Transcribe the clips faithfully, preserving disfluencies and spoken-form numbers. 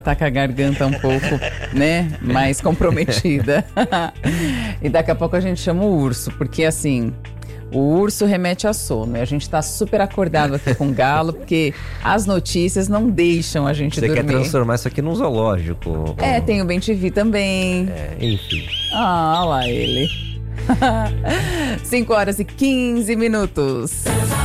Tá com a garganta um pouco, né, mais comprometida. E daqui a pouco a gente chama o urso, porque assim, o urso remete a sono. E a gente tá super acordado aqui com o Galo, porque as notícias não deixam a gente Você dormir. Você quer transformar isso aqui num zoológico. É, ou... tem o Bem T V também. É, enfim. Ah, olha lá ele. cinco horas e quinze minutos.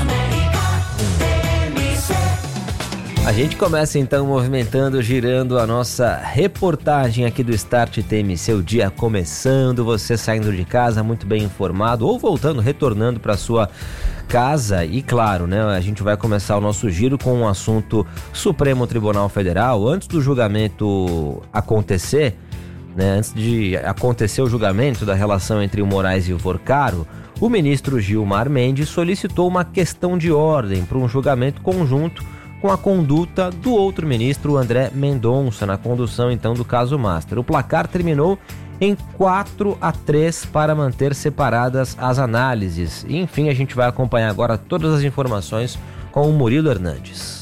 A gente começa então movimentando, girando a nossa reportagem aqui do Start T M C, o dia começando, você saindo de casa muito bem informado ou voltando, retornando para sua casa. E claro, né, a gente vai começar o nosso giro com um assunto Supremo Tribunal Federal. Antes do julgamento acontecer, né, antes de acontecer o julgamento da relação entre o Moraes e o Porcaro, o ministro Gilmar Mendes solicitou uma questão de ordem para um julgamento conjunto com a conduta do outro ministro, André Mendonça, na condução então do caso Master. O placar terminou em quatro a três para manter separadas as análises. E, enfim, a gente vai acompanhar agora todas as informações com o Murilo Hernandes.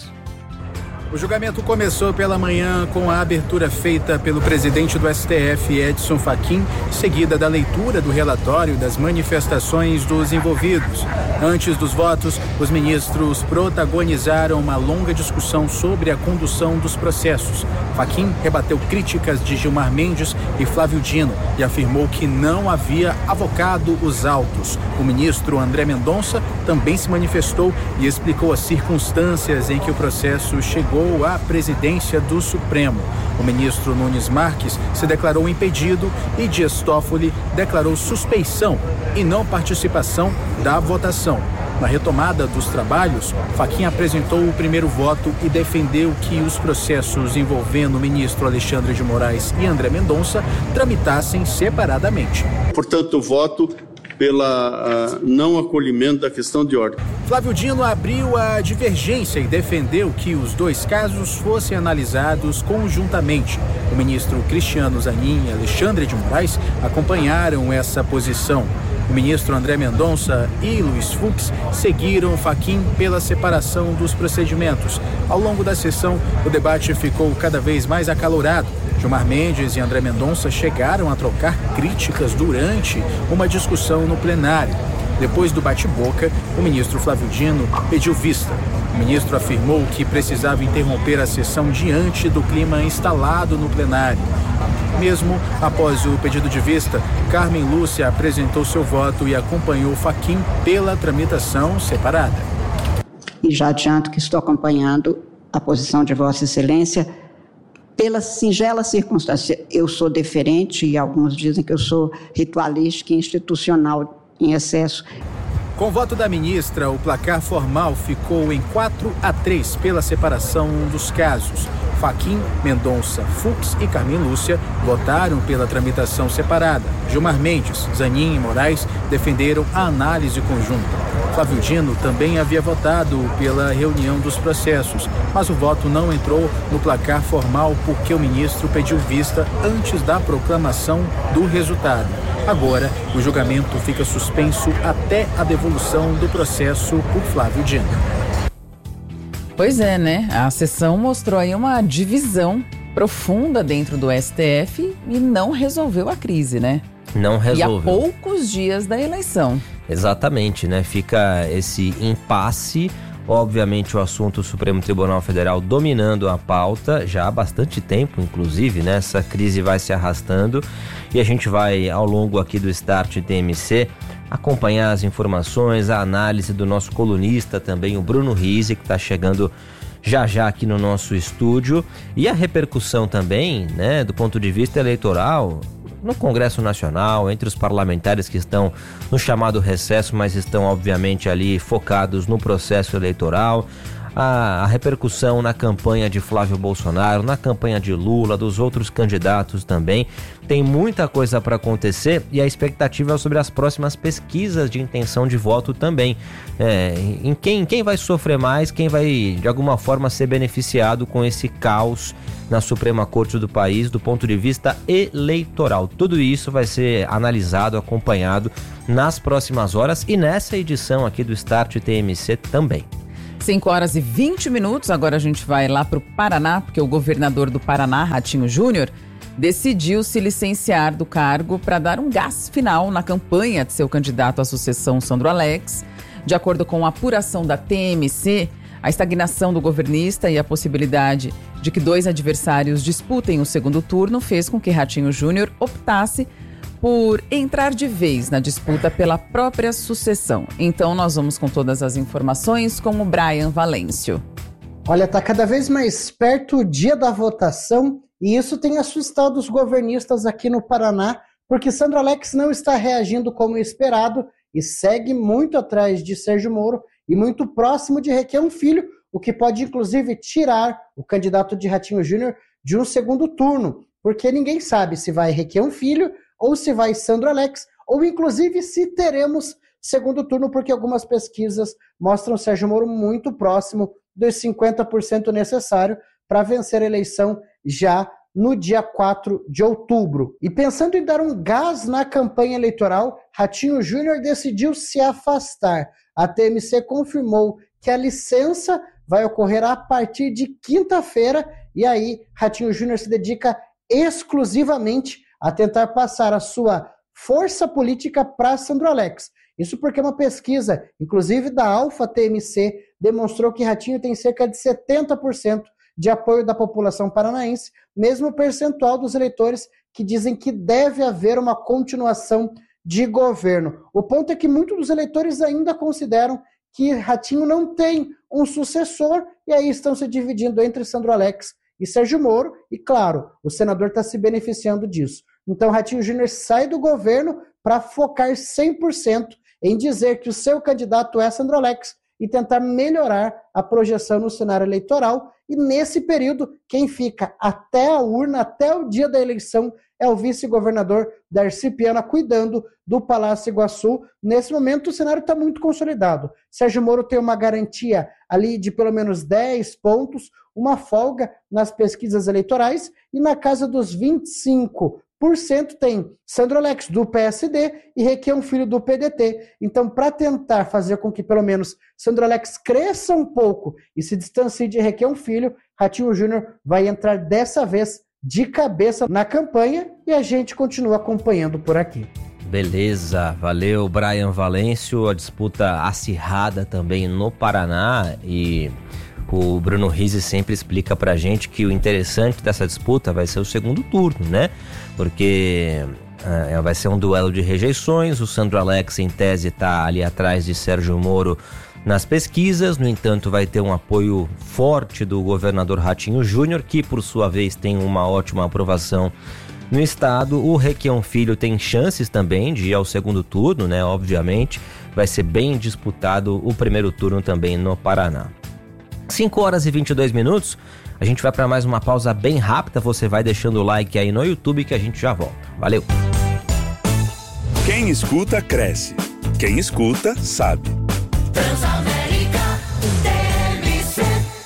O julgamento começou pela manhã com a abertura feita pelo presidente do S T F, Edson Fachin, seguida da leitura do relatório das manifestações dos envolvidos. Antes dos votos, os ministros protagonizaram uma longa discussão sobre a condução dos processos. Fachin rebateu críticas de Gilmar Mendes e Flávio Dino e afirmou que não havia avocado os autos. O ministro André Mendonça também se manifestou e explicou as circunstâncias em que o processo chegou à presidência do Supremo. O ministro Nunes Marques se declarou impedido e Dias Toffoli declarou suspeição e não participação da votação. Na retomada dos trabalhos, Fachin apresentou o primeiro voto e defendeu que os processos envolvendo o ministro Alexandre de Moraes e André Mendonça tramitassem separadamente. Portanto, o voto pela uh, não acolhimento da questão de ordem. Flávio Dino abriu a divergência e defendeu que os dois casos fossem analisados conjuntamente. O ministro Cristiano Zanin e Alexandre de Moraes acompanharam essa posição. O ministro André Mendonça e Luiz Fux seguiram Fachin pela separação dos procedimentos. Ao longo da sessão, o debate ficou cada vez mais acalorado. Gilmar Mendes e André Mendonça chegaram a trocar críticas durante uma discussão no plenário. Depois do bate-boca, o ministro Flávio Dino pediu vista. O ministro afirmou que precisava interromper a sessão diante do clima instalado no plenário. Mesmo após o pedido de vista, Carmen Lúcia apresentou seu voto e acompanhou Fachin pela tramitação separada. E já adianto que estou acompanhando a posição de Vossa Excelência pela singela circunstância. Eu sou deferente e alguns dizem que eu sou ritualística e institucional em excesso. Com o voto da ministra, o placar formal ficou em quatro a três pela separação dos casos. Fachin, Mendonça, Fux e Carmen Lúcia votaram pela tramitação separada. Gilmar Mendes, Zanin e Moraes defenderam a análise conjunta. Flávio Dino também havia votado pela reunião dos processos, mas o voto não entrou no placar formal porque o ministro pediu vista antes da proclamação do resultado. Agora, o julgamento fica suspenso até a devolução do processo por Flávio Dino. Pois é, né? A sessão mostrou aí uma divisão profunda dentro do S T F e não resolveu a crise, né? Não resolveu. E há poucos dias da eleição. Exatamente, né? Fica esse impasse. Obviamente o assunto Supremo Tribunal Federal dominando a pauta já há bastante tempo, inclusive, né? Essa crise vai se arrastando e a gente vai, ao longo aqui do Start T M C, acompanhar as informações, a análise do nosso colunista também, o Bruno Rizzi, que está chegando já já aqui no nosso estúdio, e a repercussão também, né, do ponto de vista eleitoral no Congresso Nacional, entre os parlamentares que estão no chamado recesso, mas estão obviamente ali focados no processo eleitoral, a, a repercussão na campanha de Flávio Bolsonaro, na campanha de Lula, dos outros candidatos também. Tem muita coisa para acontecer e a expectativa é sobre as próximas pesquisas de intenção de voto também. É, em quem, quem vai sofrer mais, quem vai de alguma forma ser beneficiado com esse caos na Suprema Corte do país do ponto de vista eleitoral. Tudo isso vai ser analisado, acompanhado nas próximas horas e nessa edição aqui do Start T M C também. cinco horas e vinte minutos, agora a gente vai lá para o Paraná, porque o governador do Paraná, Ratinho Júnior, decidiu se licenciar do cargo para dar um gás final na campanha de seu candidato à sucessão, Sandro Alex. De acordo com a apuração da T M C, a estagnação do governista e a possibilidade de que dois adversários disputem o segundo turno fez com que Ratinho Júnior optasse por entrar de vez na disputa pela própria sucessão. Então nós vamos com todas as informações com o Brian Valêncio. Olha, tá cada vez mais perto o dia da votação e isso tem assustado os governistas aqui no Paraná, porque Sandro Alex não está reagindo como esperado e segue muito atrás de Sérgio Moro e muito próximo de Requião Filho, o que pode inclusive tirar o candidato de Ratinho Júnior de um segundo turno, porque ninguém sabe se vai Requião Filho ou se vai Sandro Alex, ou inclusive se teremos segundo turno, porque algumas pesquisas mostram Sérgio Moro muito próximo dos cinquenta por cento necessário para vencer a eleição já no dia quatro de outubro. E pensando em dar um gás na campanha eleitoral, Ratinho Júnior decidiu se afastar. A T M C confirmou que a licença vai ocorrer a partir de quinta-feira, e aí Ratinho Júnior se dedica exclusivamente a tentar passar a sua força política para Sandro Alex. Isso porque uma pesquisa, inclusive da Alfa T M C, demonstrou que Ratinho tem cerca de setenta por cento de apoio da população paranaense, mesmo percentual dos eleitores que dizem que deve haver uma continuação de governo. O ponto é que muitos dos eleitores ainda consideram que Ratinho não tem um sucessor, e aí estão se dividindo entre Sandro Alex e Sérgio Moro, e claro, o senador está se beneficiando disso. Então Ratinho Júnior sai do governo para focar cem por cento em dizer que o seu candidato é Sandro Alex e tentar melhorar a projeção no cenário eleitoral, e nesse período, quem fica até a urna, até o dia da eleição, é o vice-governador Darcy Piana, cuidando do Palácio Iguaçu. Nesse momento, o cenário está muito consolidado. Sérgio Moro tem uma garantia ali de pelo menos dez pontos, uma folga nas pesquisas eleitorais, e na casa dos vinte e cinco por cento tem Sandro Alex do P S D e Requião Filho do P D T. Então, para tentar fazer com que pelo menos Sandro Alex cresça um pouco e se distancie de Requião Filho, Ratinho Júnior vai entrar dessa vez de cabeça na campanha, e a gente continua acompanhando por aqui. Beleza, valeu Brian Valêncio. A disputa acirrada também no Paraná, e o Bruno Rizzi sempre explica pra gente que o interessante dessa disputa vai ser o segundo turno, né? Porque uh, vai ser um duelo de rejeições. O Sandro Alex, em tese, tá ali atrás de Sérgio Moro nas pesquisas. No entanto, vai ter um apoio forte do governador Ratinho Júnior, que por sua vez tem uma ótima aprovação no estado. O Requião Filho tem chances também de ir ao segundo turno, né? Obviamente, vai ser bem disputado o primeiro turno também no Paraná. cinco horas e vinte e dois minutos, a gente vai para mais uma pausa bem rápida. Você vai deixando o like aí no YouTube que a gente já volta. Valeu! Quem escuta, cresce. Quem escuta, sabe. Transamérica T M C.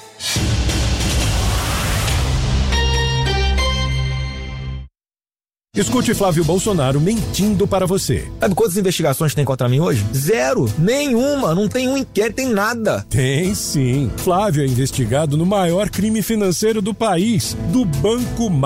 Escute Flávio Bolsonaro mentindo para você. Sabe quantas investigações tem contra mim hoje? Zero! Nenhuma! Não tem um inquérito, tem nada! Tem sim! Flávio é investigado no maior crime financeiro do país, do Banco